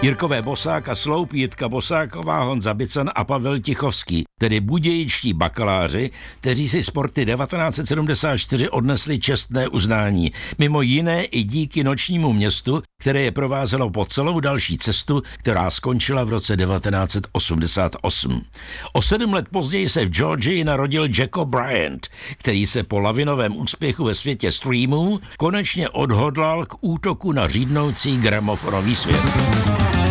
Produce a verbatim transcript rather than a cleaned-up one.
Jirkové Bosák a Sloup, Jitka Bosáková, Honza Bican a Pavel Tichovský, tedy budějičtí bakaláři, kteří si sporty devatenáct set sedmdesát čtyři odnesli čestné uznání. Mimo jiné i díky Nočnímu městu, které je provázelo po celou další cestu, která skončila v roce devatenáct set osmdesát osm. O sedm let později se v Georgii narodil Jack Bryant, který se po lavinovém úspěchu ve světě streamů konečně odhodlal k útoku na řídnoucí gramofonový svět.